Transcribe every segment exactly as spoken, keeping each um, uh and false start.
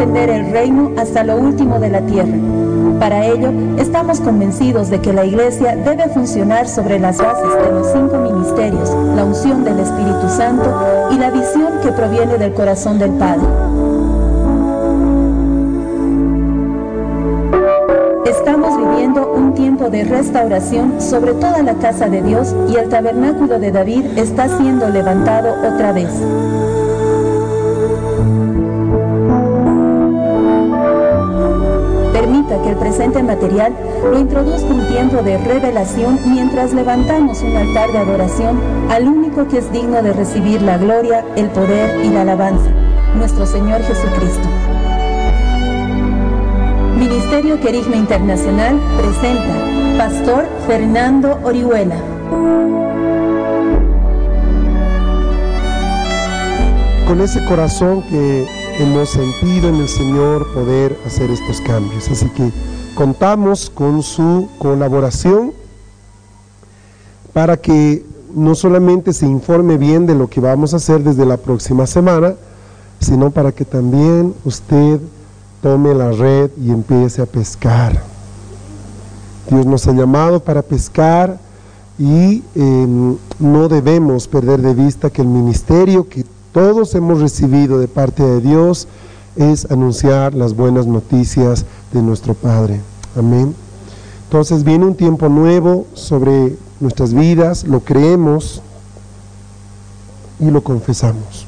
extender el reino hasta lo último de la tierra. Para ello, estamos convencidos de que la Iglesia debe funcionar sobre las bases de los cinco ministerios, la unción del Espíritu Santo y la visión que proviene del corazón del Padre. Estamos viviendo un tiempo de restauración sobre toda la casa de Dios y el tabernáculo de David está siendo levantado otra vez. Permita que el presente material lo introduzca un tiempo de revelación mientras levantamos un altar de adoración al único que es digno de recibir la gloria, el poder y la alabanza, nuestro Señor Jesucristo. Ministerio Querigma Internacional presenta Pastor Fernando Orihuela. Con ese corazón que hemos sentido en el Señor poder hacer estos cambios, así que contamos con su colaboración para que no solamente se informe bien de lo que vamos a hacer desde la próxima semana, sino para que también usted tome la red y empiece a pescar. Dios nos ha llamado para pescar y eh, no debemos perder de vista que el ministerio que todos hemos recibido de parte de Dios es anunciar las buenas noticias de nuestro Padre. Amén. Entonces viene un tiempo nuevo sobre nuestras vidas, lo creemos y lo confesamos.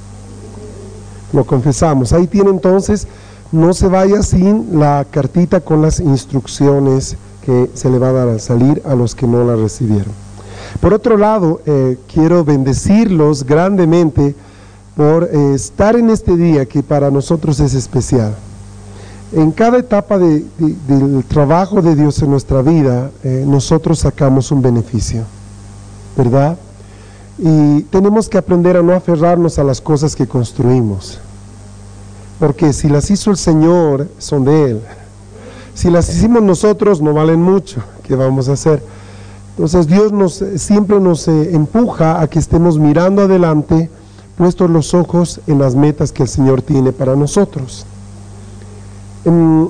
Lo confesamos. Ahí tiene entonces, no se vaya sin la cartita con las instrucciones que se le va a dar al salir a los que no la recibieron. Por otro lado, eh, quiero bendecirlos grandemente por eh, estar en este día que para nosotros es especial. En cada etapa de, de, del trabajo de Dios en nuestra vida, eh, nosotros sacamos un beneficio, ¿verdad? Y tenemos que aprender a no aferrarnos a las cosas que construimos, porque si las hizo el Señor, son de Él. Si las hicimos nosotros, no valen mucho. ¿Qué vamos a hacer? Entonces Dios nos, siempre nos eh, empuja a que estemos mirando adelante, puestos los ojos en las metas que el Señor tiene para nosotros. Um,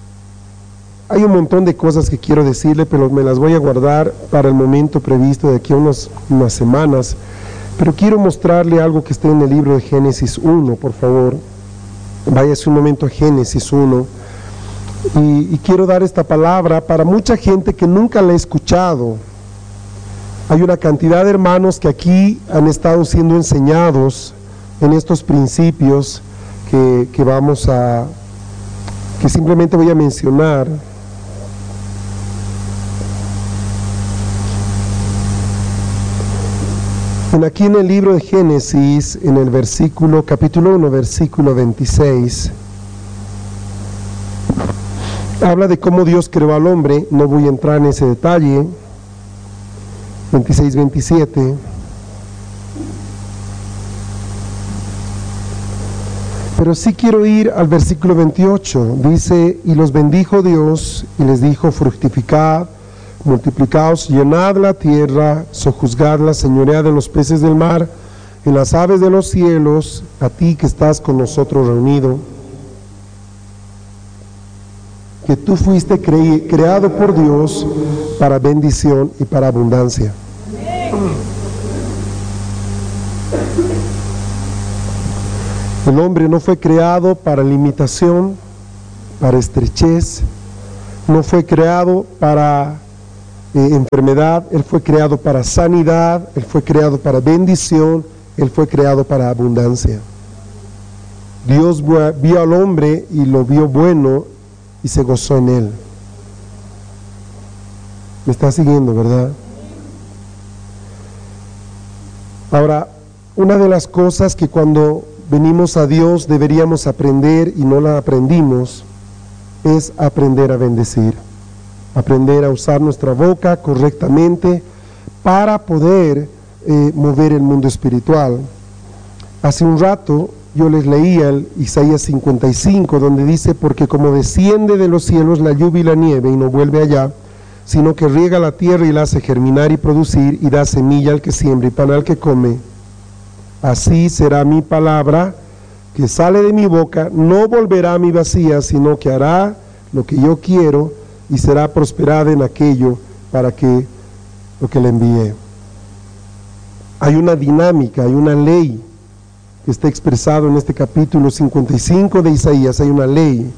hay un montón de cosas que quiero decirle, pero me las voy a guardar para el momento previsto de aquí a unos, unas semanas. Pero quiero mostrarle algo que está en el libro de Génesis uno, por favor. Váyase un momento a Génesis uno. Y, y quiero dar esta palabra para mucha gente que nunca la ha escuchado. Hay una cantidad de hermanos que aquí han estado siendo enseñados en estos principios que, que vamos a, que simplemente voy a mencionar. En aquí en el libro de Génesis, en el versículo, capítulo uno, versículo veintiséis, habla de cómo Dios creó al hombre. No voy a entrar en ese detalle. veintiséis, veintisiete. Pero sí quiero ir al versículo veintiocho. Dice: y los bendijo Dios y les dijo: fructificad, multiplicaos, llenad la tierra, sojuzgadla, señoread en los peces del mar, en las aves de los cielos, a ti que estás con nosotros reunido, que tú fuiste cre- creado por Dios para bendición y para abundancia. El hombre no fue creado para limitación, para estrechez, no fue creado para eh, enfermedad, él fue creado para sanidad, él fue creado para bendición, él fue creado para abundancia. Dios vio al hombre y lo vio bueno y se gozó en él. Me está siguiendo, ¿verdad? Ahora, una de las cosas que cuando venimos a Dios deberíamos aprender y no la aprendimos es aprender a bendecir, aprender a usar nuestra boca correctamente para poder eh, mover el mundo espiritual. Hace un rato yo les leía el Isaías cincuenta y cinco, donde dice: porque como desciende de los cielos la lluvia y la nieve y no vuelve allá, sino que riega la tierra y la hace germinar y producir, y da semilla al que siembra y pan al que come, así será mi palabra que sale de mi boca no volverá a mí vacía, sino que hará lo que yo quiero y será prosperada en aquello para que lo que le envié. Hay una dinámica, hay una ley que está expresado en este capítulo cincuenta y cinco de Isaías. Hay una ley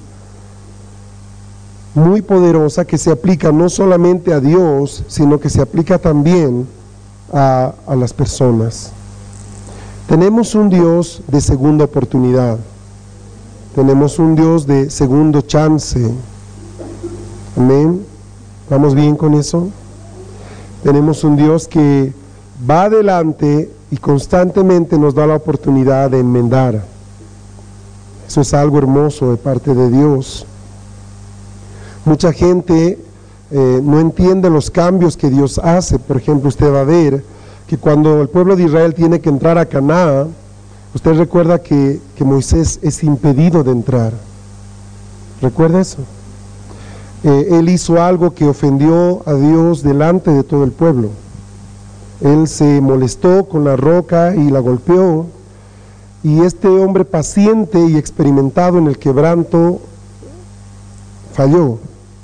muy poderosa que se aplica no solamente a Dios, sino que se aplica también a, a las personas. Tenemos un Dios de segunda oportunidad, tenemos un Dios de segundo chance. Amén. ¿Vamos bien con eso? Tenemos un Dios que va adelante y constantemente nos da la oportunidad de enmendar. Eso es algo hermoso de parte de Dios. Mucha gente eh, no entiende los cambios que Dios hace. Por ejemplo, usted va a ver que cuando el pueblo de Israel tiene que entrar a Canaán, usted recuerda que, que Moisés es impedido de entrar. ¿Recuerda eso? Eh, él hizo algo que ofendió a Dios delante de todo el pueblo. Él se molestó con la roca y la golpeó, y este hombre paciente y experimentado en el quebranto falló.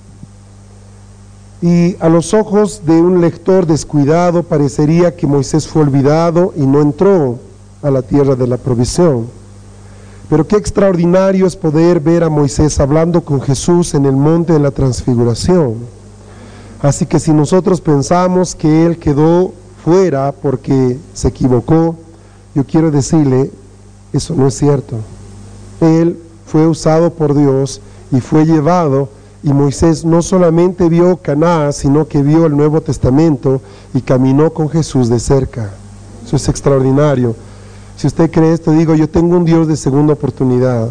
Y a los ojos de un lector descuidado parecería que Moisés fue olvidado y no entró a la tierra de la provisión. Pero qué extraordinario es poder ver a Moisés hablando con Jesús en el monte de la transfiguración. Así que si nosotros pensamos que él quedó fuera porque se equivocó, yo quiero decirle, eso no es cierto. Él fue usado por Dios y fue llevado, y Moisés no solamente vio Canaán, sino que vio el Nuevo Testamento y caminó con Jesús de cerca. Eso es extraordinario. Si usted cree esto, digo, yo tengo un Dios de segunda oportunidad.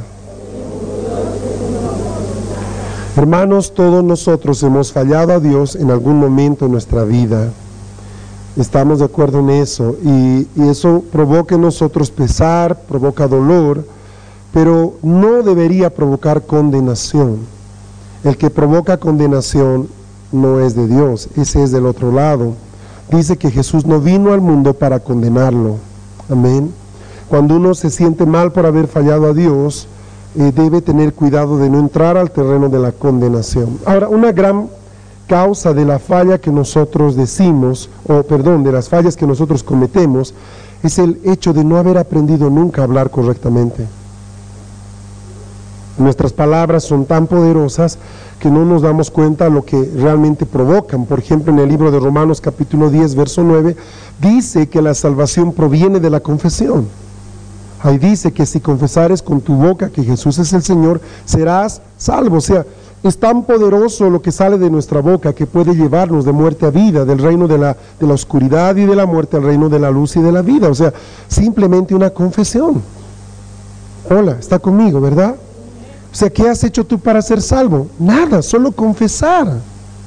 Hermanos, todos nosotros hemos fallado a Dios en algún momento en nuestra vida. Estamos de acuerdo en eso, y, y eso provoca en nosotros pesar, provoca dolor, pero no debería provocar condenación. El que provoca condenación no es de Dios, ese es del otro lado. Dice que Jesús no vino al mundo para condenarlo. Amén. Cuando uno se siente mal por haber fallado a Dios, eh, debe tener cuidado de no entrar al terreno de la condenación. Ahora, una gran causa de la falla que nosotros decimos, o perdón, de las fallas que nosotros cometemos, es el hecho de no haber aprendido nunca a hablar correctamente. Nuestras palabras son tan poderosas que no nos damos cuenta de lo que realmente provocan. Por ejemplo, en el libro de Romanos capítulo diez, verso nueve, dice que la salvación proviene de la confesión. Ahí dice que si confesares con tu boca que Jesús es el Señor, serás salvo. O sea, es tan poderoso lo que sale de nuestra boca que puede llevarnos de muerte a vida, del reino de la, de la oscuridad y de la muerte al reino de la luz y de la vida. O sea, simplemente una confesión. Hola, está conmigo, ¿verdad? O sea, ¿qué has hecho tú para ser salvo? Nada, solo confesar.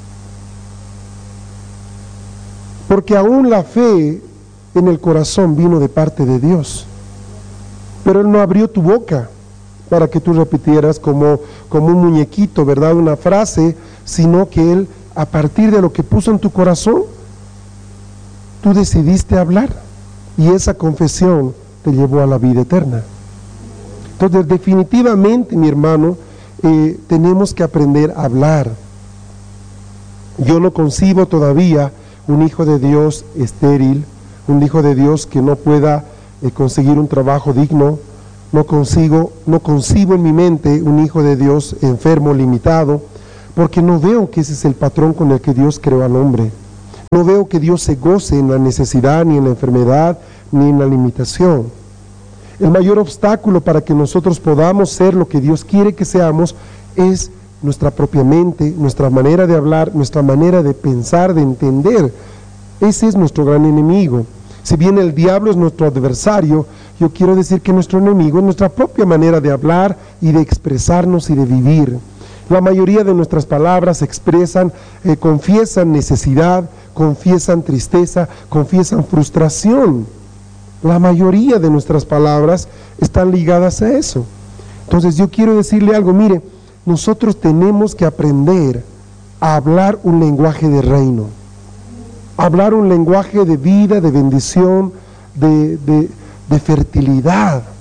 Porque aún la fe en el corazón vino de parte de Dios. Pero Él no abrió tu boca para que tú repitieras como, como un muñequito, ¿verdad? Una frase, sino que Él, a partir de lo que puso en tu corazón, tú decidiste hablar. Y esa confesión te llevó a la vida eterna. Entonces, definitivamente, mi hermano, eh, tenemos que aprender a hablar. Yo no concibo todavía un hijo de Dios estéril, un hijo de Dios que no pueda eh, conseguir un trabajo digno. No consigo, no concibo en mi mente un hijo de Dios enfermo, limitado, porque no veo que ese es el patrón con el que Dios creó al hombre. No veo que Dios se goce en la necesidad, ni en la enfermedad, ni en la limitación. El mayor obstáculo para que nosotros podamos ser lo que Dios quiere que seamos es nuestra propia mente, nuestra manera de hablar, nuestra manera de pensar, de entender. Ese es nuestro gran enemigo. Si bien el diablo es nuestro adversario, yo quiero decir que nuestro enemigo es nuestra propia manera de hablar y de expresarnos y de vivir. La mayoría de nuestras palabras expresan, eh, confiesan necesidad, confiesan tristeza, confiesan frustración. La mayoría de nuestras palabras están ligadas a eso. Entonces yo quiero decirle algo, mire, nosotros tenemos que aprender a hablar un lenguaje de reino, hablar un lenguaje de vida, de bendición, de, de, de fertilidad.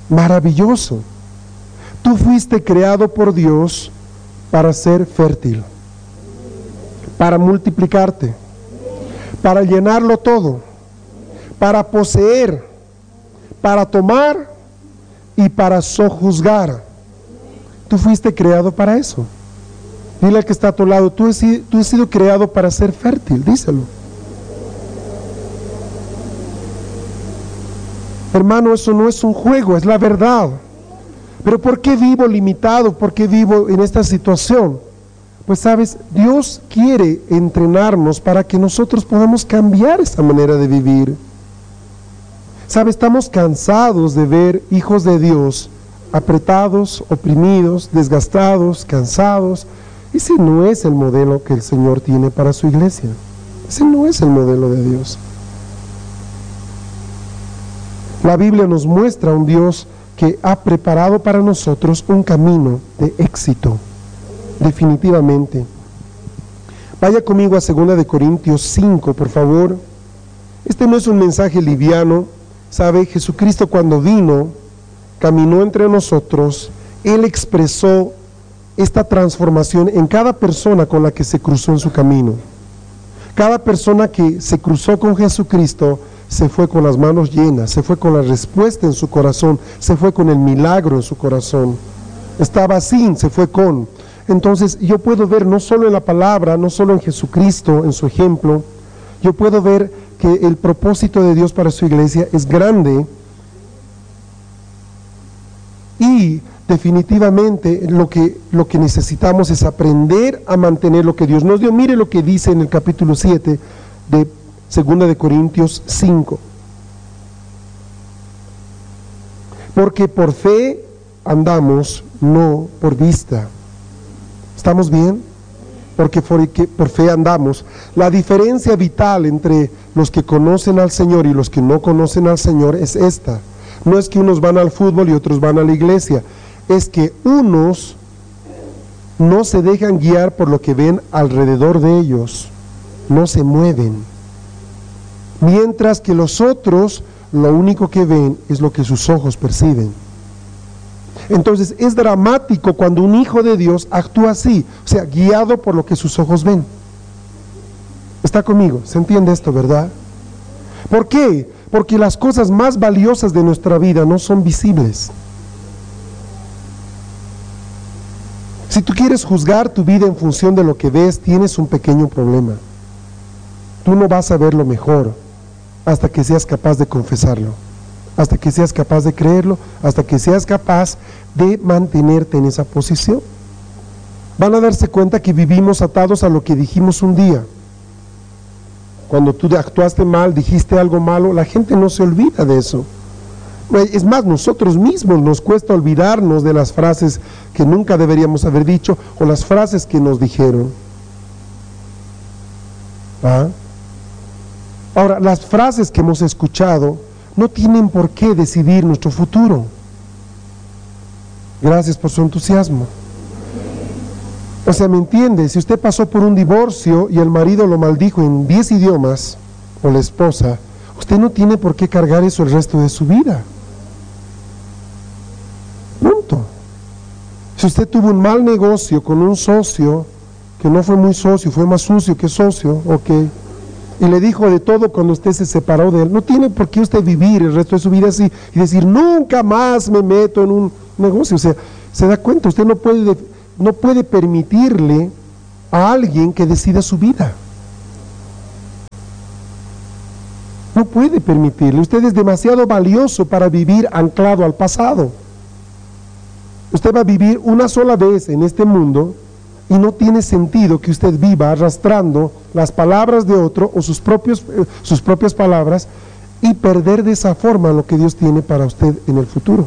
Maravilloso. Tú fuiste creado por Dios para ser fértil, para multiplicarte, para llenarlo todo, para poseer, para tomar y para sojuzgar. Tú fuiste creado para eso. Dile al que está a tu lado, tú has, tú has sido creado para ser fértil, díselo. Hermano, eso no es un juego, es la verdad. Pero ¿por qué vivo limitado? ¿Por qué vivo en esta situación? Pues sabes, Dios quiere entrenarnos para que nosotros podamos cambiar esta manera de vivir. Sabes, estamos cansados de ver hijos de Dios apretados, oprimidos, desgastados, cansados. Ese no es el modelo que el Señor tiene para su iglesia. Ese no es el modelo de Dios. La Biblia nos muestra un Dios que ha preparado para nosotros un camino de éxito, definitivamente. Vaya conmigo a segunda de Corintios cinco, por favor. Este no es un mensaje liviano. Sabe, Jesucristo cuando vino, caminó entre nosotros, Él expresó esta transformación en cada persona con la que se cruzó en su camino. Cada persona que se cruzó con Jesucristo se fue con las manos llenas, se fue con la respuesta en su corazón, se fue con el milagro en su corazón. Estaba sin, se fue con. Entonces yo puedo ver no solo en la palabra, no solo en Jesucristo, en su ejemplo, yo puedo ver que el propósito de Dios para su iglesia es grande y definitivamente lo que, lo que necesitamos es aprender a mantener lo que Dios nos dio. Mire lo que dice en el capítulo siete de segunda de Corintios cinco. Porque por fe andamos, no por vista. ¿Estamos bien? Porque por, que por fe andamos. La diferencia vital entre los que conocen al Señor y los que no conocen al Señor es esta. No es que unos van al fútbol y otros van a la iglesia. Es que unos no se dejan guiar por lo que ven alrededor de ellos. No se mueven. Mientras que los otros, lo único que ven es lo que sus ojos perciben. Entonces es dramático cuando un hijo de Dios actúa así, o sea, guiado por lo que sus ojos ven. ¿Está conmigo? ¿Se entiende esto, verdad? ¿Por qué? Porque las cosas más valiosas de nuestra vida no son visibles. Si tú quieres juzgar tu vida en función de lo que ves, tienes un pequeño problema. Tú no vas a ver lo mejor hasta que seas capaz de confesarlo, hasta que seas capaz de creerlo, hasta que seas capaz de mantenerte en esa posición. Van a darse cuenta que vivimos atados a lo que dijimos un día. Cuando tú actuaste mal, dijiste algo malo, la gente no se olvida de eso. Es más, nosotros mismos nos cuesta olvidarnos de las frases que nunca deberíamos haber dicho o las frases que nos dijeron. ¿Ah? Ahora, las frases que hemos escuchado no tienen por qué decidir nuestro futuro. Gracias por su entusiasmo. O sea, ¿me entiende? Si usted pasó por un divorcio y el marido lo maldijo en diez idiomas, o la esposa, usted no tiene por qué cargar eso el resto de su vida. Punto. Si usted tuvo un mal negocio con un socio, que no fue muy socio, fue más sucio que socio, ok, y le dijo de todo cuando usted se separó de él, no tiene por qué usted vivir el resto de su vida así y decir, nunca más me meto en un negocio. O sea, se da cuenta, usted no puede, no puede permitirle a alguien que decida su vida. No puede permitirle, usted es demasiado valioso para vivir anclado al pasado. Usted va a vivir una sola vez en este mundo y no tiene sentido que usted viva arrastrando las palabras de otro o sus, propios, eh, sus propias palabras y perder de esa forma lo que Dios tiene para usted en el futuro.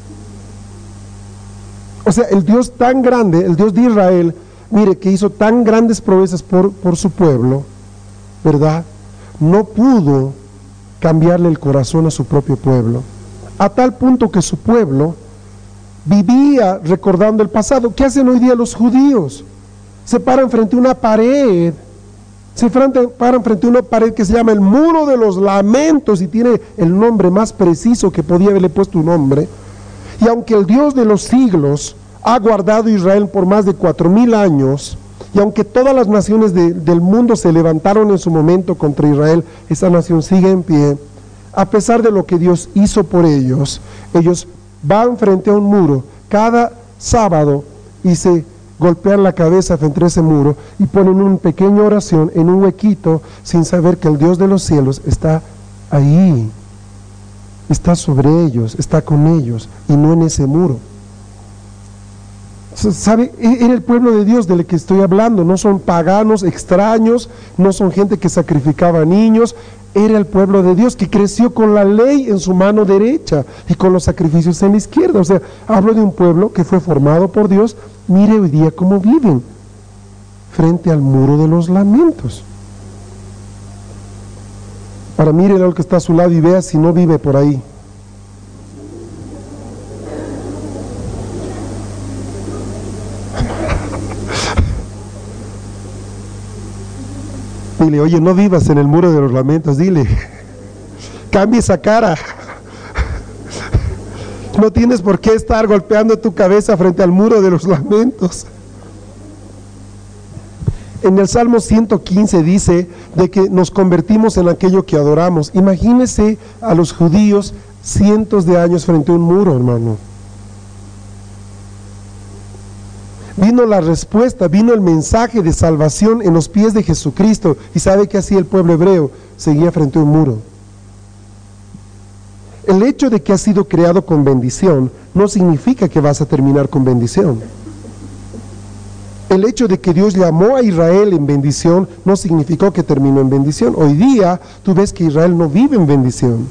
O sea, el Dios tan grande, el Dios de Israel, mire, que hizo tan grandes proezas por, por su pueblo, ¿verdad? No pudo cambiarle el corazón a su propio pueblo, a tal punto que su pueblo vivía recordando el pasado. ¿Qué hacen hoy día los judíos? Se paran frente a una pared, se paran frente a una pared que se llama el Muro de los Lamentos y tiene el nombre más preciso que podía haberle puesto un hombre, Y aunque el Dios de los siglos ha guardado a Israel por más de cuatro mil años, y aunque todas las naciones de, del mundo se levantaron en su momento contra Israel, esa nación sigue en pie. A pesar de lo que Dios hizo por ellos, ellos van frente a un muro cada sábado y se golpean la cabeza frente a ese muro y ponen una pequeña oración en un huequito sin saber que el Dios de los cielos está ahí, está sobre ellos, está con ellos y no en ese muro. ¿Sabe? Era el pueblo de Dios del que estoy hablando, no son paganos extraños, no son gente que sacrificaba niños, era el pueblo de Dios que creció con la ley en su mano derecha y con los sacrificios en la izquierda. O sea, hablo de un pueblo que fue formado por Dios. Mire hoy día cómo viven, frente al muro de los lamentos. Ahora mire al que está a su lado y vea si no vive por ahí. Dile, oye, no vivas en el muro de los lamentos, dile, cambia esa cara. No tienes por qué estar golpeando tu cabeza frente al muro de los lamentos. En el Salmo ciento quince dice de que nos convertimos en aquello que adoramos. Imagínese a los judíos cientos de años frente a un muro, hermano. Vino la respuesta, vino el mensaje de salvación en los pies de Jesucristo. ¿Y sabe qué hacía el pueblo hebreo? Seguía frente a un muro. El hecho de que has sido creado con bendición no significa que vas a terminar con bendición. El hecho de que Dios llamó a Israel en bendición no significó que terminó en bendición. Hoy día tú ves que Israel no vive en bendición.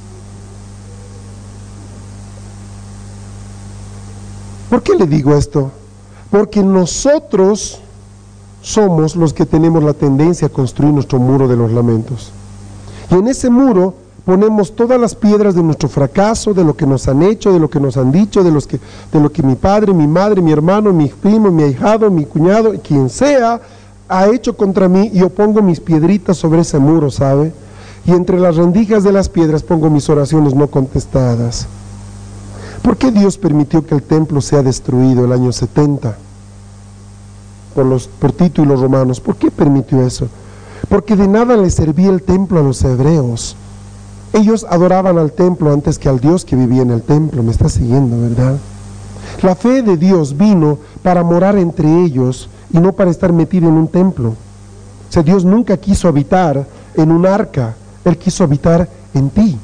¿Por qué le digo esto? Porque nosotros somos los que tenemos la tendencia a construir nuestro muro de los lamentos. Y en ese muro ponemos todas las piedras de nuestro fracaso, de lo que nos han hecho, de lo que nos han dicho, de, los que, de lo que mi padre, mi madre, mi hermano, mi primo, mi ahijado, mi cuñado, quien sea, ha hecho contra mí, y yo pongo mis piedritas sobre ese muro, ¿sabe? Y entre las rendijas de las piedras pongo mis oraciones no contestadas. ¿Por qué Dios permitió que el templo sea destruido el año setenta? Por, los, por Tito y los romanos. ¿Por qué permitió eso? Porque de nada le servía el templo a los hebreos. Ellos adoraban al templo antes que al Dios que vivía en el templo. Me está siguiendo, ¿verdad? La fe de Dios vino para morar entre ellos y no para estar metido en un templo. O sea, Dios nunca quiso habitar en un arca. Él quiso habitar en ti.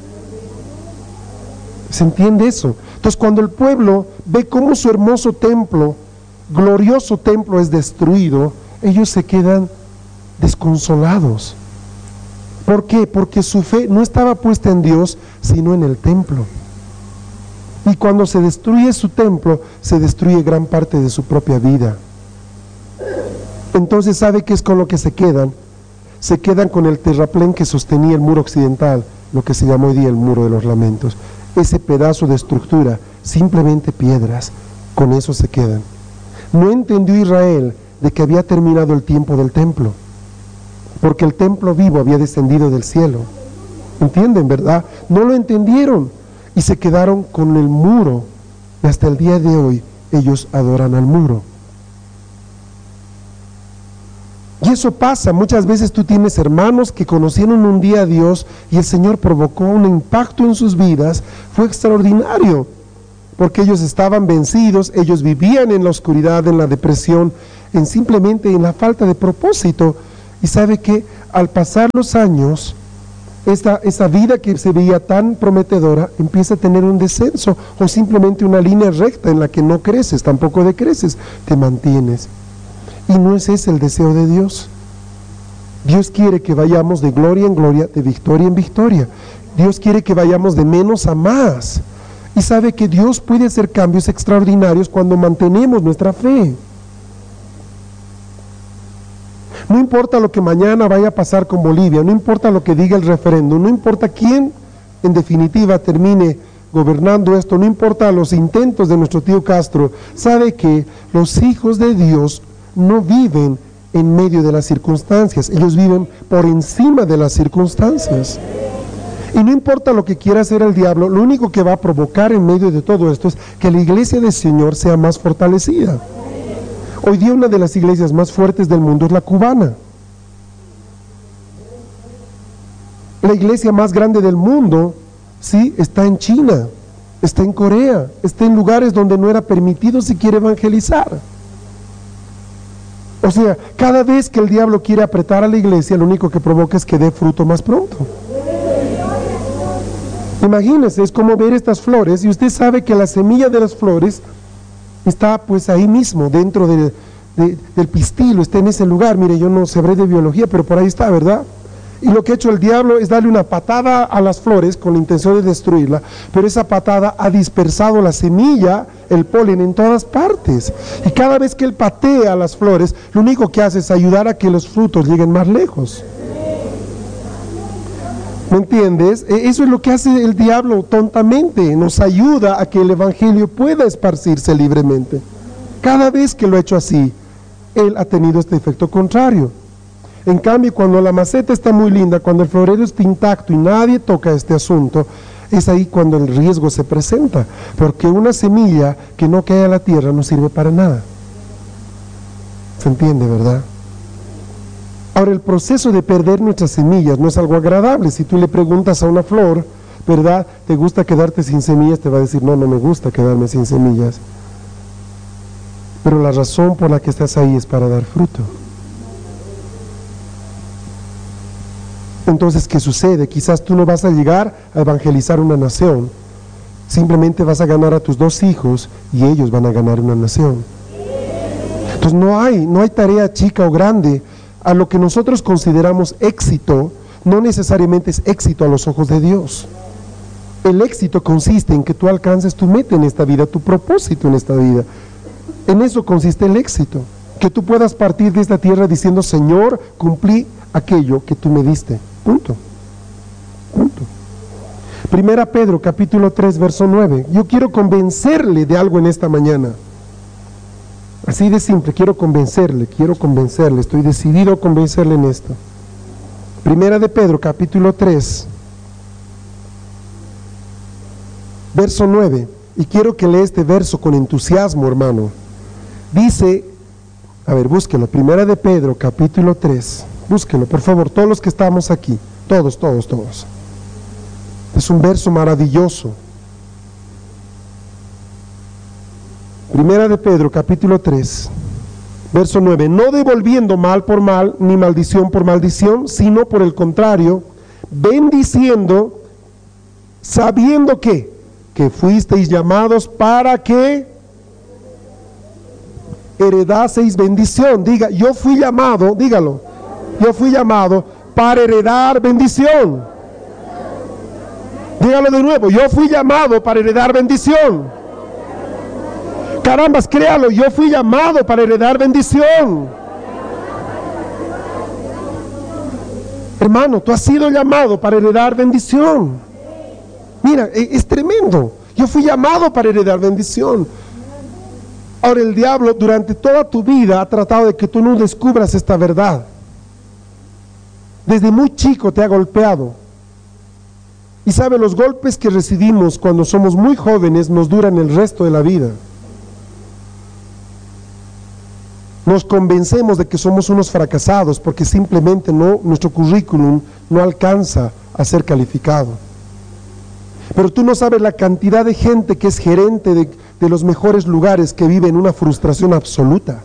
¿Se entiende eso? Entonces, cuando el pueblo ve cómo su hermoso templo, glorioso templo, es destruido, ellos se quedan desconsolados. ¿Por qué? Porque su fe no estaba puesta en Dios, sino en el templo. Y cuando se destruye su templo, se destruye gran parte de su propia vida. Entonces, ¿sabe qué es con lo que se quedan? Se quedan con el terraplén que sostenía el muro occidental, lo que se llamó hoy día el muro de los lamentos. Ese pedazo de estructura, simplemente piedras, con eso se quedan. No entendió Israel de que había terminado el tiempo del templo, porque el templo vivo había descendido del cielo. ¿Entienden, verdad? No lo entendieron y se quedaron con el muro, y hasta el día de hoy ellos adoran al muro. Y eso pasa, muchas veces tú tienes hermanos que conocieron un día a Dios y el Señor provocó un impacto en sus vidas, fue extraordinario, porque ellos estaban vencidos, ellos vivían en la oscuridad, en la depresión, en simplemente en la falta de propósito. Y sabe que al pasar los años, esta, esta vida que se veía tan prometedora empieza a tener un descenso o simplemente una línea recta en la que no creces, tampoco decreces, te mantienes. Y no es ese el deseo de Dios. Dios quiere que vayamos de gloria en gloria, de victoria en victoria. Dios quiere que vayamos de menos a más. Y sabe que Dios puede hacer cambios extraordinarios cuando mantenemos nuestra fe. No importa lo que mañana vaya a pasar con Bolivia, no importa lo que diga el referéndum, no importa quién en definitiva termine gobernando esto, no importa los intentos de nuestro tío Castro, sabe que los hijos de Dios no viven en medio de las circunstancias, ellos viven por encima de las circunstancias. Y no importa lo que quiera hacer el diablo, lo único que va a provocar en medio de todo esto es que la iglesia del Señor sea más fortalecida. Hoy día una de las iglesias más fuertes del mundo es la cubana. La iglesia más grande del mundo, sí, está en China, está en Corea, está en lugares donde no era permitido siquiera evangelizar. O sea, cada vez que el diablo quiere apretar a la iglesia, lo único que provoca es que dé fruto más pronto. Imagínense, es como ver estas flores, y usted sabe que la semilla de las flores está pues ahí mismo, dentro de, de, del pistilo, está en ese lugar. Mire, yo no sabré de biología, pero por ahí está, ¿verdad? Y lo que ha hecho el diablo es darle una patada a las flores con la intención de destruirla, pero esa patada ha dispersado la semilla, el polen en todas partes. Y cada vez que él patea a las flores, lo único que hace es ayudar a que los frutos lleguen más lejos. ¿Me entiendes? Eso es lo que hace el diablo tontamente, nos ayuda a que el evangelio pueda esparcirse libremente. Cada vez que lo ha hecho así, él ha tenido este efecto contrario. En cambio, cuando la maceta está muy linda, cuando el florero está intacto y nadie toca este asunto, es ahí cuando el riesgo se presenta, porque una semilla que no cae a la tierra no sirve para nada. ¿Se entiende, verdad? Ahora, el proceso de perder nuestras semillas no es algo agradable. Si tú le preguntas a una flor, ¿verdad?, ¿te gusta quedarte sin semillas? Te va a decir, no, no me gusta quedarme sin semillas. Pero la razón por la que estás ahí es para dar fruto. Entonces, ¿qué sucede? Quizás tú no vas a llegar a evangelizar una nación, simplemente vas a ganar a tus dos hijos y ellos van a ganar una nación. Entonces no hay, no hay tarea chica o grande. A lo que nosotros consideramos éxito, no necesariamente es éxito a los ojos de Dios. El éxito consiste en que tú alcances tu meta en esta vida, tu propósito en esta vida. En eso consiste el éxito, que tú puedas partir de esta tierra diciendo, Señor, cumplí aquello que tú me diste. Punto. Punto. Primera Pedro, capítulo tres, verso nueve. Yo quiero convencerle de algo en esta mañana. Así de simple, quiero convencerle, quiero convencerle, estoy decidido a convencerle en esto. Primera de Pedro, capítulo tres, verso nueve. Y quiero que lea este verso con entusiasmo, hermano. Dice, a ver, búsquelo, Primera de Pedro, capítulo tres. Búsquenlo, por favor, todos los que estamos aquí, todos, todos, todos. Es un verso maravilloso. Primera de Pedro, capítulo tres, verso nueve. No devolviendo mal por mal, ni maldición por maldición, sino por el contrario, bendiciendo, sabiendo que, que fuisteis llamados para que heredaseis bendición. Diga, yo fui llamado, dígalo. Yo fui llamado para heredar bendición. Dígalo de nuevo, yo fui llamado para heredar bendición. Carambas, créalo, yo fui llamado para heredar bendición. Hermano, tú has sido llamado para heredar bendición. Mira, es tremendo. Yo fui llamado para heredar bendición. Ahora el diablo durante toda tu vida ha tratado de que tú no descubras esta verdad. Desde muy chico te ha golpeado. Y sabe, los golpes que recibimos cuando somos muy jóvenes nos duran el resto de la vida. Nos convencemos de que somos unos fracasados porque simplemente no, nuestro currículum no alcanza a ser calificado. Pero tú no sabes la cantidad de gente que es gerente de, de los mejores lugares que vive en una frustración absoluta.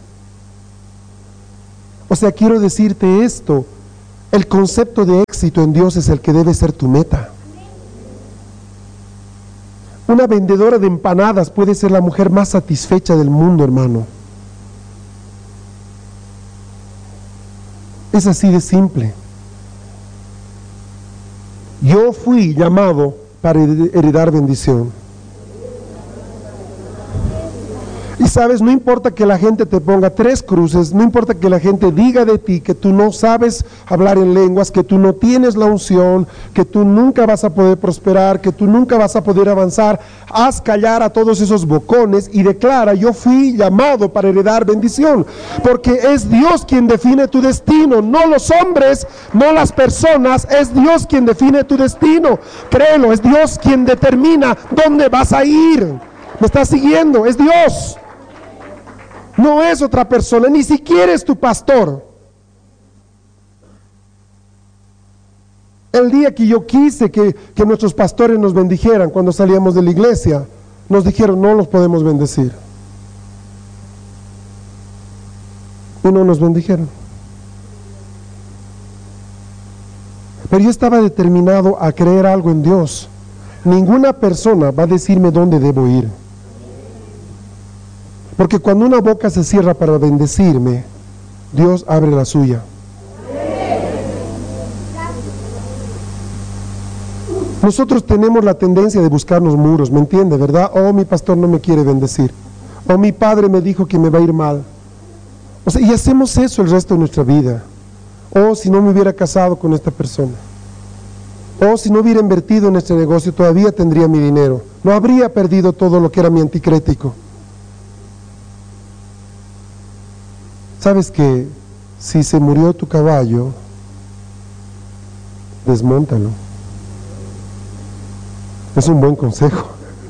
O sea, quiero decirte esto, el concepto de éxito en Dios es el que debe ser tu meta. Una vendedora de empanadas puede ser la mujer más satisfecha del mundo, hermano. Es así de simple. Yo fui llamado para heredar bendición. Y Y sabes, no importa que la gente te ponga tres cruces, no importa que la gente diga de ti que tú no sabes hablar en lenguas, que tú no tienes la unción, que tú nunca vas a poder prosperar, que tú nunca vas a poder avanzar, haz callar a todos esos bocones y declara: yo fui llamado para heredar bendición, porque es Dios quien define tu destino, no los hombres, no las personas, es Dios quien define tu destino. Créelo, es Dios quien determina dónde vas a ir. ¿Me estás siguiendo? Es Dios. No es otra persona, ni siquiera es tu pastor. El día que yo quise que, que nuestros pastores nos bendijeran cuando salíamos de la iglesia, nos dijeron: no los podemos bendecir. Y no nos bendijeron. Pero yo estaba determinado a creer algo en Dios. Ninguna persona va a decirme dónde debo ir. Porque cuando una boca se cierra para bendecirme, Dios abre la suya. Nosotros tenemos la tendencia de buscarnos muros, ¿me entiende, verdad? Oh, mi pastor no me quiere bendecir. Oh, mi padre me dijo que me va a ir mal. O sea, y hacemos eso el resto de nuestra vida. Oh, si no me hubiera casado con esta persona. Oh, si no hubiera invertido en este negocio, todavía tendría mi dinero. No habría perdido todo lo que era mi anticrético. ¿Sabes que si se murió tu caballo, desmóntalo? Es un buen consejo.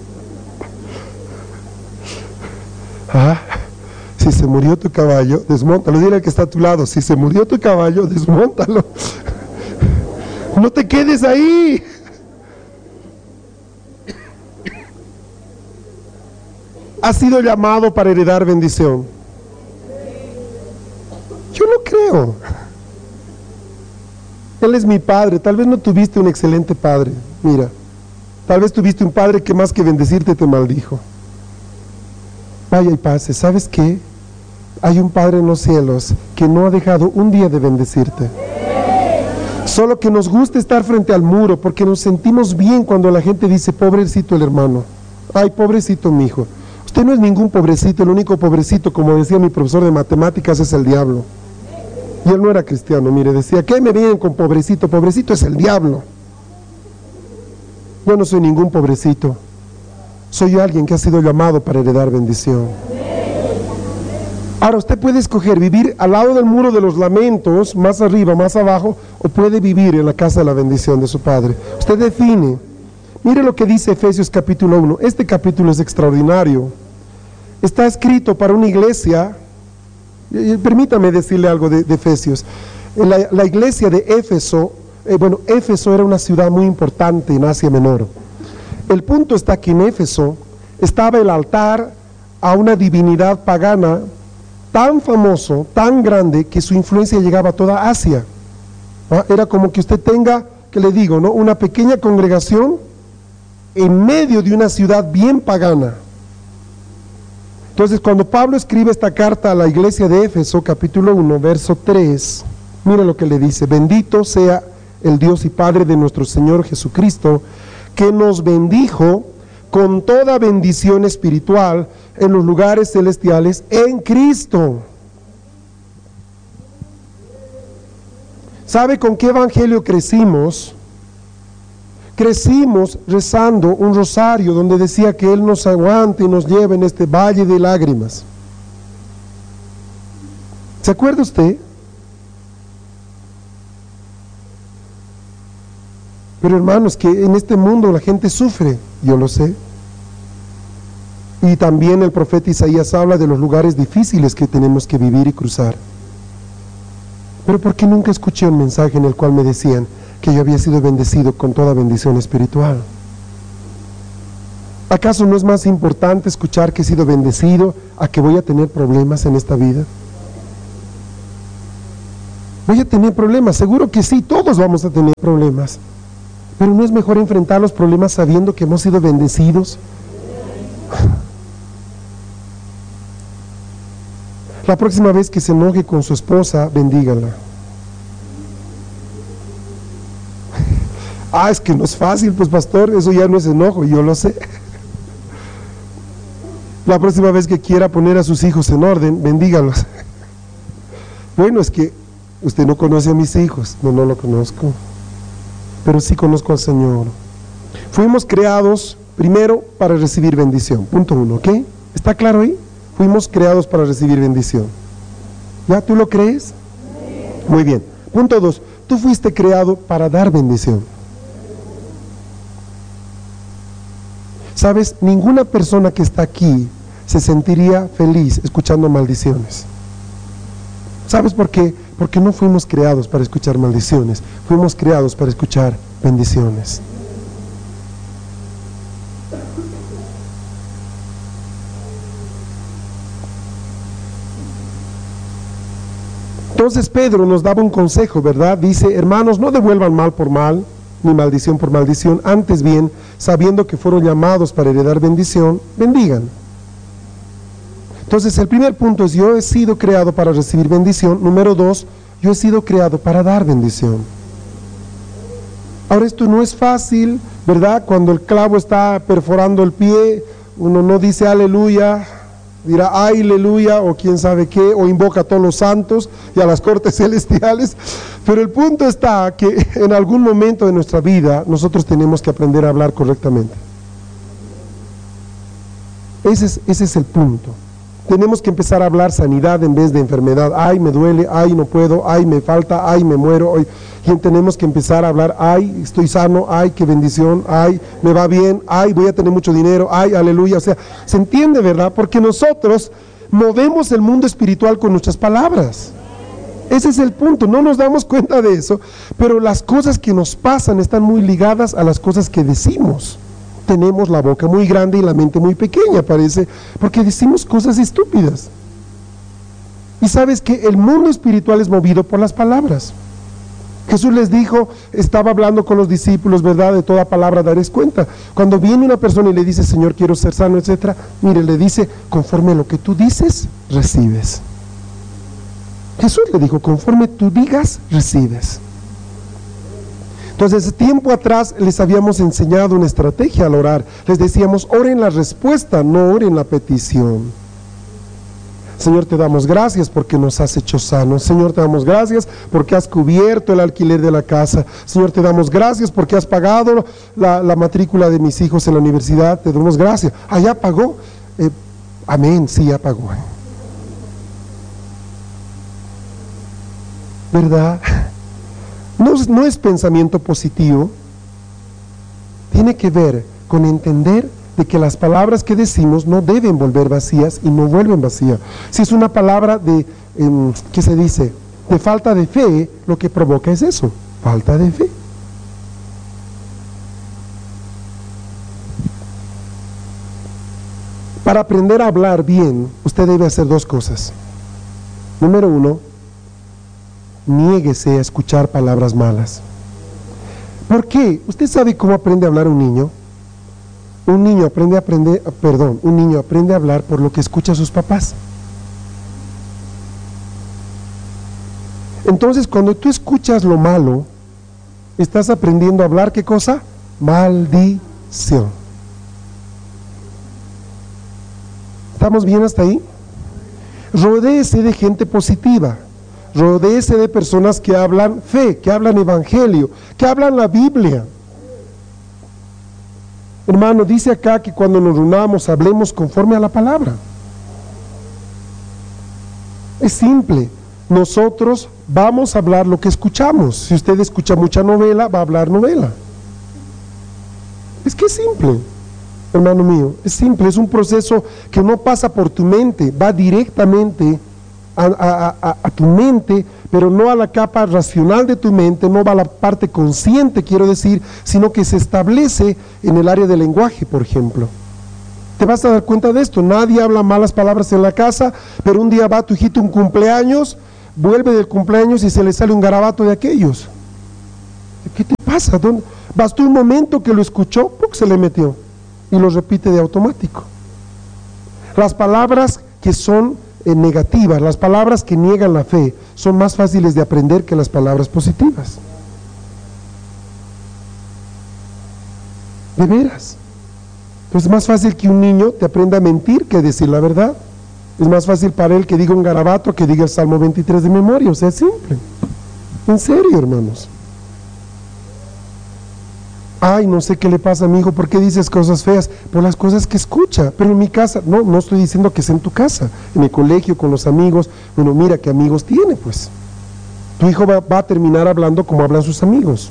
Ah, si se murió tu caballo, desmóntalo. Dile al que está a tu lado: si se murió tu caballo, desmóntalo. No te quedes ahí. Has sido llamado para heredar bendición. Yo no creo. Él es mi padre. Tal vez no tuviste un excelente padre. Mira, tal vez tuviste un padre que más que bendecirte te maldijo. Vaya y pase. ¿Sabes qué? Hay un Padre en los cielos que no ha dejado un día de bendecirte. Solo que nos gusta estar frente al muro porque nos sentimos bien cuando la gente dice: pobrecito el hermano. Ay, pobrecito mi hijo. Usted no es ningún pobrecito. El único pobrecito, como decía mi profesor de matemáticas, es el diablo. Y él no era cristiano, mire, decía: ¿qué me vienen con pobrecito? Pobrecito es el diablo. Yo no soy ningún pobrecito. Soy alguien que ha sido llamado para heredar bendición. Ahora, usted puede escoger vivir al lado del muro de los lamentos, más arriba, más abajo, o puede vivir en la casa de la bendición de su Padre. Usted define. Mire lo que dice Efesios capítulo uno. Este capítulo es extraordinario. Está escrito para una iglesia. Permítame decirle algo de, de Efesios. La, la iglesia de Éfeso, eh, bueno, Éfeso era una ciudad muy importante en Asia Menor. El punto está que en Éfeso estaba el altar a una divinidad pagana tan famoso, tan grande, que su influencia llegaba a toda Asia. ¿Ah? Era como que usted tenga, que le digo, ¿no?, una pequeña congregación en medio de una ciudad bien pagana. Entonces, cuando Pablo escribe esta carta a la iglesia de Éfeso, capítulo uno, verso tres, mire lo que le dice: bendito sea el Dios y Padre de nuestro Señor Jesucristo, que nos bendijo con toda bendición espiritual en los lugares celestiales en Cristo. ¿Sabe con qué evangelio crecimos? Crecimos rezando un rosario donde decía que Él nos aguante y nos lleve en este valle de lágrimas. ¿Se acuerda usted? Pero hermanos, que en este mundo la gente sufre, yo lo sé. Y también el profeta Isaías habla de los lugares difíciles que tenemos que vivir y cruzar. Pero ¿por qué nunca escuché un mensaje en el cual me decían que yo había sido bendecido con toda bendición espiritual? ¿Acaso no es más importante escuchar que he sido bendecido a que voy a tener problemas en esta vida? ¿Voy a tener problemas? Seguro que sí, todos vamos a tener problemas. Pero ¿no es mejor enfrentar los problemas sabiendo que hemos sido bendecidos? La próxima vez que se enoje con su esposa, bendígala. Ah, es que no es fácil, pues pastor, eso ya no es enojo, yo lo sé. La próxima vez que quiera poner a sus hijos en orden, bendígalos. Bueno, es que usted no conoce a mis hijos. No, no lo conozco, pero sí conozco al Señor. Fuimos creados primero para recibir bendición, punto uno, ¿ok? ¿Está claro ahí? Fuimos creados para recibir bendición. ¿Ya tú lo crees? Muy bien. Punto dos, tú fuiste creado para dar bendición. ¿Sabes? Ninguna persona que está aquí se sentiría feliz escuchando maldiciones. ¿Sabes por qué? Porque no fuimos creados para escuchar maldiciones, fuimos creados para escuchar bendiciones. Entonces Pedro nos daba un consejo, ¿verdad? Dice, hermanos, no devuelvan mal por mal, ni maldición por maldición, antes bien, sabiendo que fueron llamados para heredar bendición, bendigan. Entonces el primer punto es, yo he sido creado para recibir bendición. Número dos, yo he sido creado para dar bendición. Ahora, esto no es fácil, ¿verdad? Cuando el clavo está perforando el pie, uno no dice aleluya, dirá ay, aleluya, o quién sabe qué, o invoca a todos los santos y a las cortes celestiales. Pero el punto está que en algún momento de nuestra vida nosotros tenemos que aprender a hablar correctamente. Ese es, ese es el punto. Tenemos que empezar a hablar sanidad en vez de enfermedad. Ay, me duele, ay, no puedo, ay, me falta, ay, me muero. Ay. Y tenemos que empezar a hablar, ay, estoy sano, ay, qué bendición, ay, me va bien, ay, voy a tener mucho dinero, ay, aleluya. O sea, se entiende, ¿verdad? Porque nosotros movemos el mundo espiritual con nuestras palabras. Ese es el punto, no nos damos cuenta de eso, pero las cosas que nos pasan están muy ligadas a las cosas que decimos. Tenemos la boca muy grande y la mente muy pequeña, parece, porque decimos cosas estúpidas. Y sabes que el mundo espiritual es movido por las palabras. Jesús les dijo, estaba hablando con los discípulos, ¿verdad? De toda palabra daréis cuenta. Cuando viene una persona y le dice, Señor, quiero ser sano, etcétera, mire, le dice, conforme a lo que tú dices, recibes. Jesús le dijo, conforme tú digas, recibes. Entonces, tiempo atrás les habíamos enseñado una estrategia al orar. Les decíamos, oren la respuesta, no oren la petición. Señor, te damos gracias porque nos has hecho sanos. Señor, te damos gracias porque has cubierto el alquiler de la casa. Señor, te damos gracias porque has pagado la, la matrícula de mis hijos en la universidad. Te damos gracias. Ah, ya pagó. Eh, amén, sí, ya pagó. ¿Verdad? No, no es pensamiento positivo. Tiene que ver con entender de que las palabras que decimos no deben volver vacías y no vuelven vacías. Si es una palabra de, eh, ¿qué se dice? De falta de fe, lo que provoca es eso, falta de fe. Para aprender a hablar bien, usted debe hacer dos cosas. Número uno, niéguese a escuchar palabras malas. ¿Por qué? ¿Usted sabe cómo aprende a hablar un niño? Un niño aprende a aprender, perdón, un niño aprende a hablar por lo que escucha a sus papás. Entonces, cuando tú escuchas lo malo, estás aprendiendo a hablar, ¿qué cosa? Maldición. ¿Estamos bien hasta ahí? Rodéese de gente positiva. Rodéese de personas que hablan fe, que hablan evangelio, que hablan la Biblia. Hermano, dice acá que cuando nos reunamos hablemos conforme a la palabra. Es simple, nosotros vamos a hablar lo que escuchamos. Si usted escucha mucha novela, va a hablar novela. Es que es simple, hermano mío, es simple, es un proceso que no pasa por tu mente, va directamente a, a, a, a tu mente, pero no a la capa racional de tu mente, no va a la parte consciente, quiero decir, sino que se establece en el área del lenguaje, por ejemplo. Te vas a dar cuenta de esto, nadie habla malas palabras en la casa, pero un día va tu hijito un cumpleaños, vuelve del cumpleaños y se le sale un garabato de aquellos. ¿Qué te pasa? ¿Dónde? Bastó un momento que lo escuchó, ¡pum!, se le metió y lo repite de automático. Las palabras que son eh, negativas, las palabras que niegan la fe, son más fáciles de aprender que las palabras positivas. De veras. Pues es más fácil que un niño te aprenda a mentir que decir la verdad. Es más fácil para él que diga un garabato que diga el Salmo veintitrés de memoria. O sea, es simple. En serio, hermanos. Ay, no sé qué le pasa a mi hijo, ¿por qué dices cosas feas? Por las cosas que escucha. Pero en mi casa, no, no estoy diciendo que sea en tu casa, en el colegio, con los amigos. Bueno, mira qué amigos tiene, pues. Tu hijo va, va a terminar hablando como hablan sus amigos.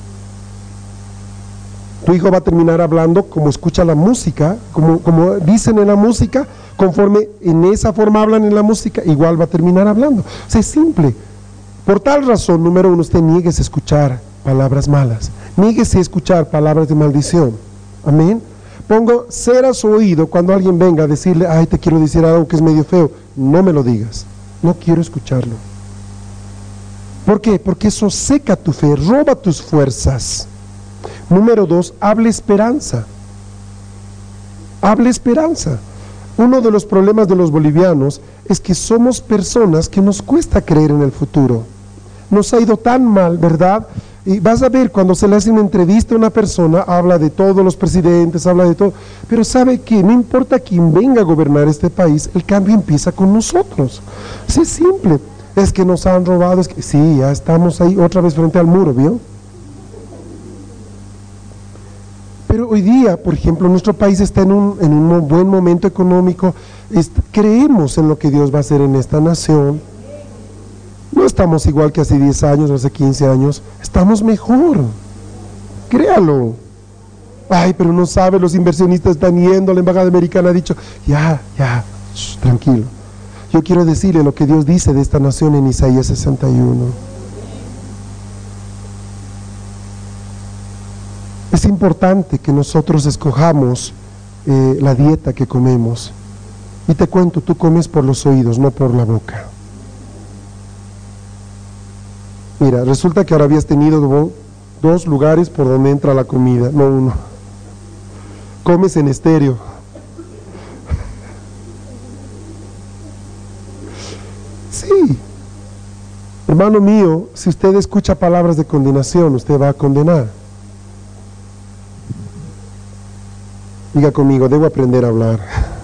Tu hijo va a terminar hablando como escucha la música, como, como dicen en la música, conforme en esa forma hablan en la música, igual va a terminar hablando. O sea, es simple. Por tal razón, número uno, usted nieguese a escuchar palabras malas. Níguese a escuchar palabras de maldición. Amén. Pongo cera a su oído cuando alguien venga a decirle, ay, te quiero decir algo que es medio feo. No me lo digas. No quiero escucharlo. ¿Por qué? Porque eso seca tu fe, roba tus fuerzas. Número dos, hable esperanza. Hable esperanza. Uno de los problemas de los bolivianos es que somos personas que nos cuesta creer en el futuro. Nos ha ido tan mal, ¿verdad? Y vas a ver, cuando se le hace una entrevista a una persona, habla de todos los presidentes, habla de todo, pero sabe que no importa quién venga a gobernar este país, el cambio empieza con nosotros. Sí, es simple. Es que nos han robado, es que sí, ya estamos ahí otra vez frente al muro, ¿vio? Pero hoy día, por ejemplo, nuestro país está en un, en un buen momento económico, est- creemos en lo que Dios va a hacer en esta nación. No estamos igual que hace diez años o hace quince años, estamos mejor, créalo. Ay, pero no sabe, los inversionistas están yendo, la embajada americana ha dicho, ya, ya, shh, tranquilo. Yo quiero decirle lo que Dios dice de esta nación en Isaías sesenta y uno. Es importante que nosotros escojamos eh, la dieta que comemos. Y te cuento, tú comes por los oídos, no por la boca. Mira, resulta que ahora habías tenido dos lugares por donde entra la comida, no uno. Comes en estéreo. Sí. Hermano mío, si usted escucha palabras de condenación, usted va a condenar. Diga conmigo, debo aprender a hablar.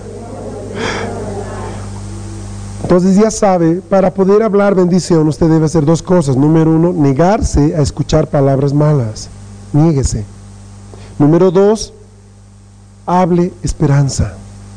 Entonces ya sabe, para poder hablar bendición usted debe hacer dos cosas. Número uno, negarse a escuchar palabras malas. Niéguese. Número dos, hable esperanza.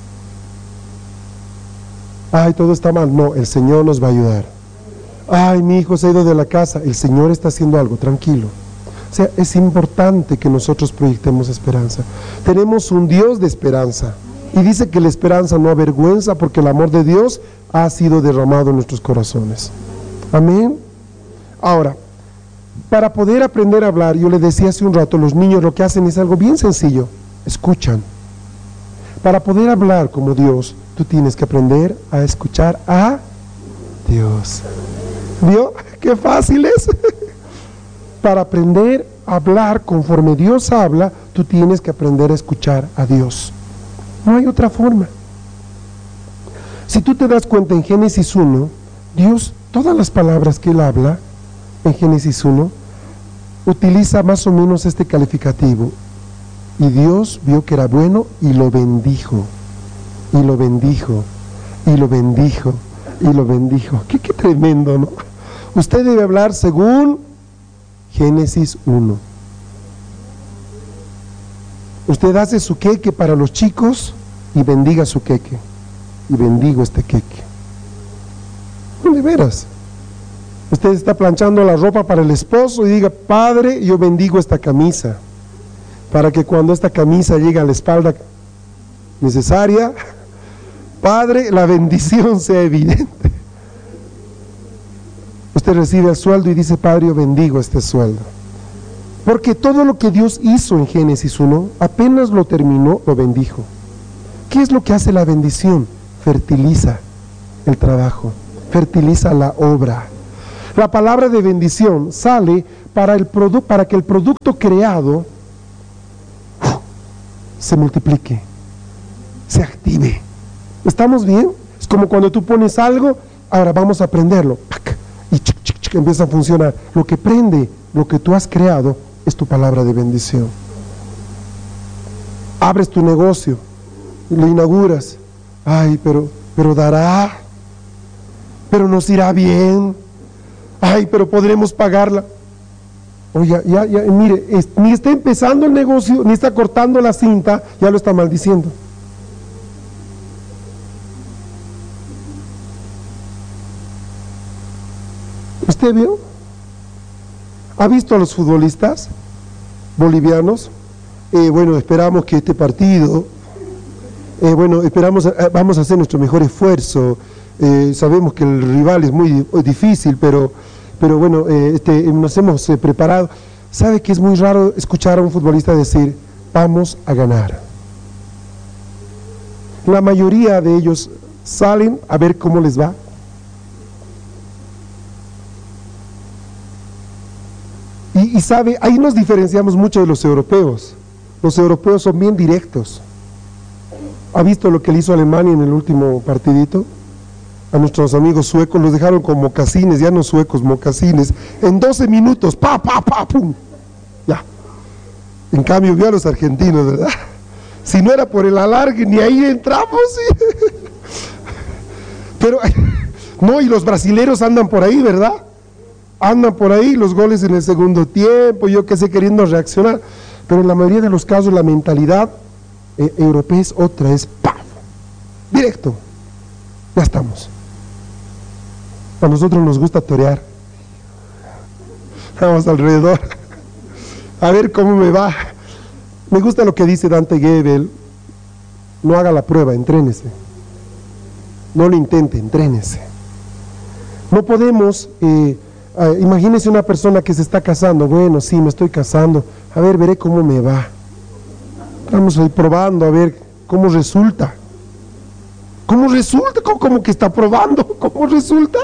Ay, todo está mal. No, el Señor nos va a ayudar. Ay, mi hijo se ha ido de la casa. El Señor está haciendo algo, tranquilo. O sea, es importante que nosotros proyectemos esperanza. Tenemos un Dios de esperanza. Y dice que la esperanza no avergüenza porque el amor de Dios ha sido derramado en nuestros corazones. Amén. Ahora, para poder aprender a hablar, yo le decía hace un rato, los niños lo que hacen es algo bien sencillo, escuchan. Para poder hablar como Dios, tú tienes que aprender a escuchar a Dios. ¿Vio? ¡Qué fácil es! Para aprender a hablar conforme Dios habla, tú tienes que aprender a escuchar a Dios. No hay otra forma. Si tú te das cuenta en Génesis uno, Dios, todas las palabras que Él habla en Génesis uno, utiliza más o menos este calificativo. Y Dios vio que era bueno y lo bendijo, y lo bendijo, y lo bendijo, y lo bendijo. Qué, qué tremendo, ¿no? Usted debe hablar según Génesis uno. Usted hace su queque para los chicos y bendiga su queque. Y bendigo este queque. No, de veras. Usted está planchando la ropa para el esposo y diga, Padre, yo bendigo esta camisa, para que cuando esta camisa llegue a la espalda necesaria, Padre, la bendición sea evidente. Usted recibe el sueldo y dice, Padre, yo bendigo este sueldo. Porque todo lo que Dios hizo en Génesis uno, apenas lo terminó, lo bendijo. ¿Qué es lo que hace la bendición? Fertiliza el trabajo, fertiliza la obra. La palabra de bendición sale para, el produ- para que el producto creado uf, se multiplique, se active. ¿Estamos bien? Es como cuando tú pones algo, ahora vamos a prenderlo, ¡pac! Y chic, chic, chic, empieza a funcionar. Lo que prende, lo que tú has creado, es tu palabra de bendición. abres tu negocio, lo inauguras, ay, pero, pero dará, pero nos irá bien, ay, pero podremos pagarla. Oiga, ya, ya, mire, es, ni está empezando el negocio, ni está cortando la cinta, ya lo está maldiciendo. ¿Usted vio? ¿Ha visto a los futbolistas bolivianos? Eh, bueno, esperamos que este partido, eh, bueno, esperamos, eh, vamos a hacer nuestro mejor esfuerzo. Eh, sabemos que el rival es muy difícil, pero, pero bueno, eh, este, nos hemos eh, preparado. ¿Sabe que es muy raro escuchar a un futbolista decir, vamos a ganar? La mayoría de ellos salen a ver cómo les va. Y, y sabe, ahí nos diferenciamos mucho de los europeos. Los europeos son bien directos. ¿Ha visto lo que le hizo Alemania en el último partidito? A nuestros amigos suecos los dejaron con mocasines, ya no suecos, mocasines, en doce minutos, pa, pa, pa, pum, ya. En cambio vio a los argentinos, ¿verdad? Si no era por el alargue, ni ahí entramos, ¿sí? Pero, no, y los brasileros andan por ahí, ¿verdad? Andan por ahí, los goles en el segundo tiempo, yo qué sé, queriendo reaccionar, pero en la mayoría de los casos la mentalidad eh, europea es otra, es ¡paf! Directo, ya estamos. A nosotros nos gusta torear, vamos alrededor, a ver cómo me va. Me gusta lo que dice Dante Gebel, no haga la prueba, entrénese, no lo intente, entrénese. No podemos... Eh, Uh, imagínese una persona que se está casando, bueno, sí, me estoy casando, a ver, veré cómo me va. Estamos ahí probando, a ver cómo resulta. ¿Cómo resulta? ¿Cómo, cómo que está probando? ¿Cómo resulta?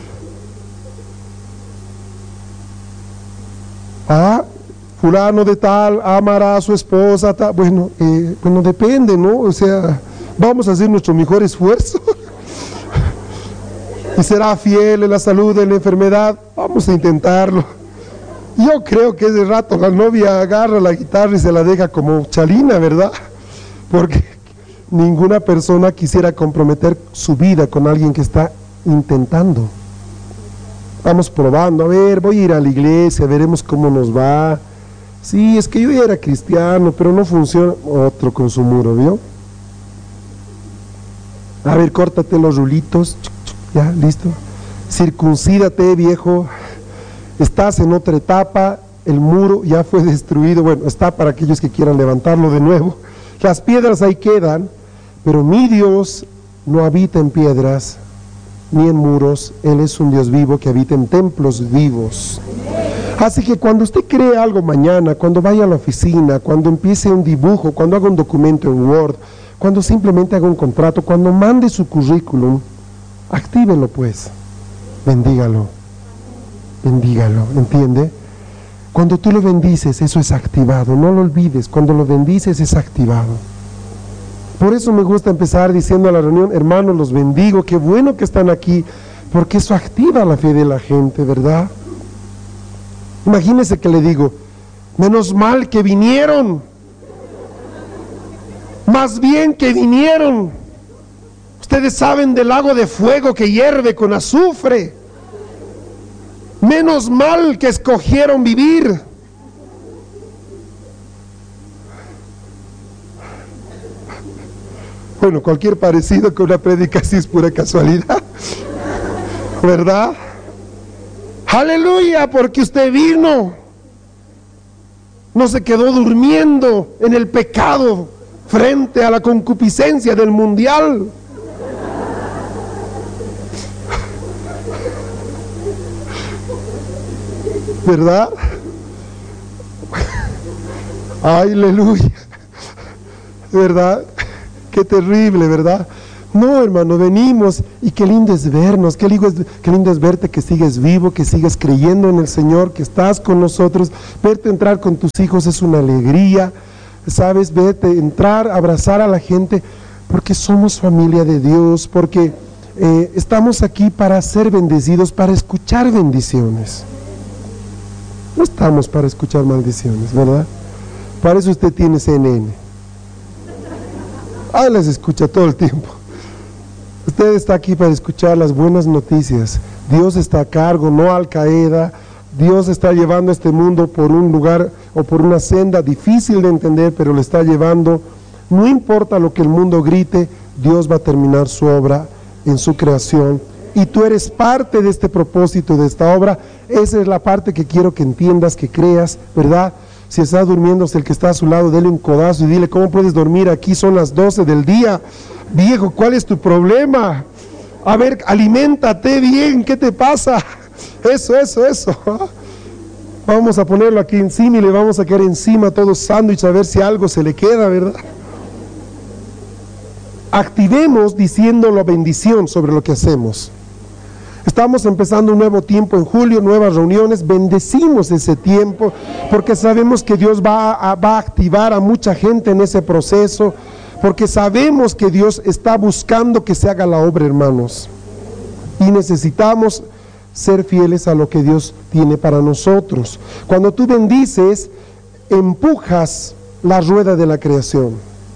Ah, fulano de tal amará a su esposa, tal. Bueno, eh, bueno, depende, ¿no? O sea, vamos a hacer nuestro mejor esfuerzo. Y será fiel en la salud, en la enfermedad, vamos a intentarlo. Yo creo que ese rato la novia agarra la guitarra y se la deja como chalina, ¿verdad? Porque ninguna persona quisiera comprometer su vida con alguien que está intentando. Vamos probando, a ver, voy a ir a la iglesia, veremos cómo nos va. Sí, es que yo ya era cristiano, pero no funciona. Otro con su muro, ¿vio? A ver, córtate los rulitos. Ya, listo. Circuncídate, viejo. Estás en otra etapa, el muro ya fue destruido. Bueno, está para aquellos que quieran levantarlo de nuevo. Las piedras ahí quedan, pero mi Dios no habita en piedras ni en muros. Él es un Dios vivo que habita en templos vivos. Así que cuando usted cree algo mañana, cuando vaya a la oficina, cuando empiece un dibujo, cuando haga un documento en Word, cuando simplemente haga un contrato, cuando mande su currículum, actívelo pues, bendígalo, bendígalo, ¿entiende? Cuando tú lo bendices, eso es activado, no lo olvides, cuando lo bendices es activado. Por eso me gusta empezar diciendo a la reunión, hermanos, los bendigo, qué bueno que están aquí, porque eso activa la fe de la gente, ¿verdad? Imagínense que le digo, menos mal que vinieron, más bien que vinieron. Ustedes saben del lago de fuego que hierve con azufre. Menos mal que escogieron vivir. Bueno, cualquier parecido con una prédica así es pura casualidad, ¿verdad? Aleluya, porque usted vino. No se quedó durmiendo en el pecado frente a la concupiscencia del mundial. ¿Verdad? Aleluya. ¿Verdad? Qué terrible, ¿verdad? No, hermano, venimos y qué lindo es vernos, qué lindo es, qué lindo es verte que sigues vivo, que sigues creyendo en el Señor, que estás con nosotros. Verte entrar con tus hijos es una alegría, ¿sabes? Verte entrar, abrazar a la gente, porque somos familia de Dios, porque eh, estamos aquí para ser bendecidos, para escuchar bendiciones. No estamos para escuchar maldiciones, ¿verdad? Para eso usted tiene C N N. Ah, las escucha todo el tiempo. Usted está aquí para escuchar las buenas noticias. Dios está a cargo, no Al Qaeda. Dios está llevando a este mundo por un lugar o por una senda difícil de entender, pero le está llevando. No importa lo que el mundo grite, Dios va a terminar su obra en su creación. Y tú eres parte de este propósito, de esta obra. Esa es la parte que quiero que entiendas, que creas, ¿verdad? Si estás durmiendo, el que está a su lado, dele un codazo y dile, ¿cómo puedes dormir? Aquí son las doce del día. Viejo, ¿cuál es tu problema? A ver, aliméntate bien, ¿qué te pasa? Eso, eso, eso. Vamos a ponerlo aquí encima y le vamos a quedar encima todo sándwich a ver si algo se le queda, ¿verdad? Activemos diciendo la bendición sobre lo que hacemos. Estamos empezando un nuevo tiempo en julio, nuevas reuniones, bendecimos ese tiempo, porque sabemos que Dios va a, va a activar a mucha gente en ese proceso, porque sabemos que Dios está buscando que se haga la obra, hermanos, y necesitamos ser fieles a lo que Dios tiene para nosotros. Cuando tú bendices, empujas la rueda de la creación.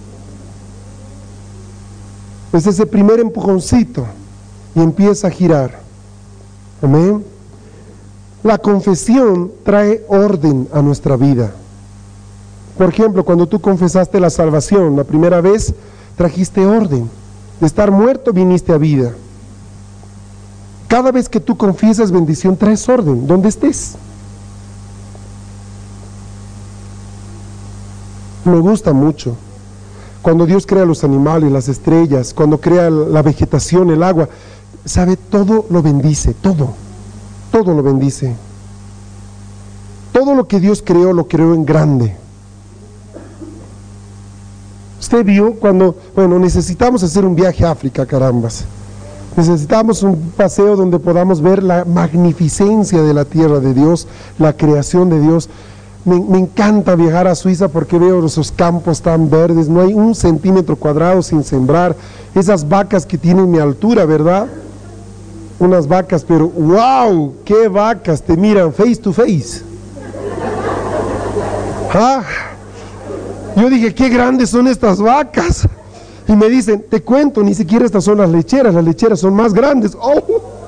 Es ese primer empujoncito y empieza a girar. Amén. La confesión trae orden a nuestra vida. Por ejemplo, cuando tú confesaste la salvación la primera vez, trajiste orden. De estar muerto viniste a vida. Cada vez que tú confiesas bendición, traes orden, donde estés. Me gusta mucho cuando Dios crea los animales, las estrellas, cuando crea la vegetación, el agua, sabe, todo lo bendice, todo, todo lo bendice. Todo lo que Dios creó, lo creó en grande. Usted vio cuando, bueno, necesitamos hacer un viaje a África, carambas. Necesitamos un paseo donde podamos ver la magnificencia de la tierra de Dios, la creación de Dios. Me, me encanta viajar a Suiza porque veo esos campos tan verdes, no hay un centímetro cuadrado sin sembrar, esas vacas que tienen mi altura, ¿verdad? Unas vacas, pero wow, qué vacas, te miran face to face. Ah, yo dije, qué grandes son estas vacas. Y me dicen, te cuento, ni siquiera estas son las lecheras, las lecheras son más grandes. Oh,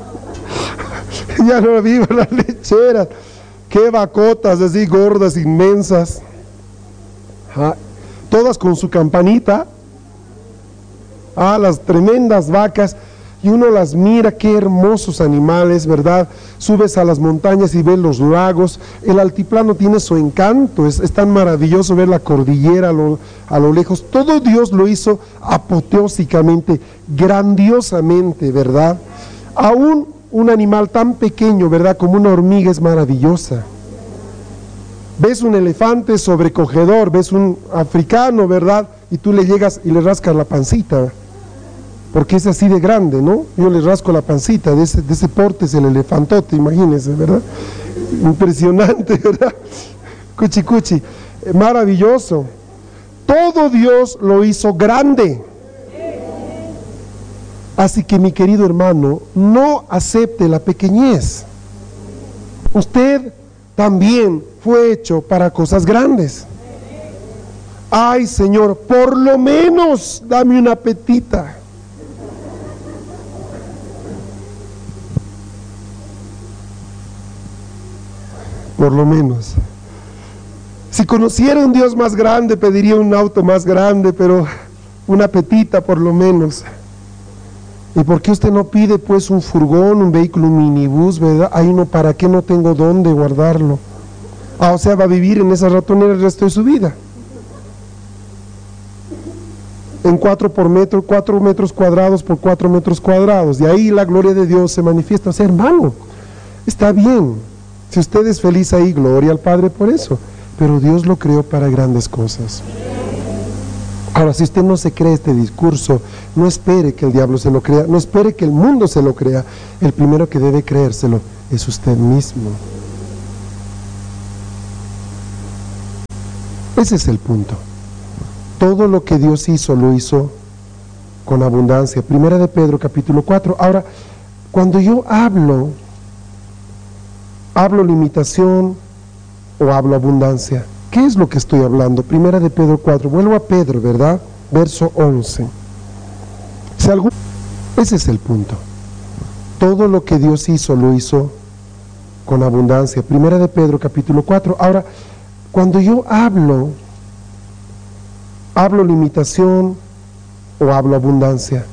ya no vivo las lecheras. Qué vacotas así gordas, inmensas. Ah, todas con su campanita. Ah, las tremendas vacas. Y uno las mira, qué hermosos animales, ¿verdad? Subes a las montañas y ves los lagos. El altiplano tiene su encanto, es, es tan maravilloso ver la cordillera a lo, a lo lejos. Todo Dios lo hizo apoteósicamente, grandiosamente, ¿verdad? Aún un animal tan pequeño, ¿verdad? Como una hormiga es maravillosa. Ves un elefante sobrecogedor, ves un africano, ¿verdad? Y tú le llegas y le rascas la pancita, porque es así de grande, ¿no? Yo le rasco la pancita, de ese, de ese porte es el elefantote, imagínense, ¿verdad? Impresionante, ¿verdad? Cuchi cuchi, maravilloso. Todo Dios lo hizo grande. Así que, mi querido hermano, no acepte la pequeñez. Usted también fue hecho para cosas grandes. Ay, Señor, por lo menos dame una petita. Por lo menos. Si conociera un Dios más grande, pediría un auto más grande, pero una petita por lo menos. ¿Y por qué usted no pide pues un furgón, un vehículo, un minibús, verdad? Ay, no, ¿para qué no tengo dónde guardarlo? Ah, o sea, va a vivir en esa ratonera el resto de su vida. En cuatro por metro, cuatro metros cuadrados por cuatro metros cuadrados. De ahí la gloria de Dios se manifiesta. O sea, hermano, está bien. Si usted es feliz ahí, gloria al Padre por eso. Pero Dios lo creó para grandes cosas. Ahora, si usted no se cree este discurso, no espere que el diablo se lo crea, no espere que el mundo se lo crea. El primero que debe creérselo es usted mismo. Ese es el punto. Todo lo que Dios hizo, lo hizo con abundancia. Primera de Pedro, capítulo cuatro. Ahora, cuando yo hablo, hablo limitación o hablo abundancia. ¿Qué es lo que estoy hablando? Primera de Pedro cuatro. Vuelvo a Pedro, ¿verdad? verso once. Si algún... Ese es el punto. Todo lo que Dios hizo, lo hizo con abundancia. Primera de Pedro, capítulo cuatro. Ahora, cuando yo hablo, ¿hablo limitación o hablo abundancia?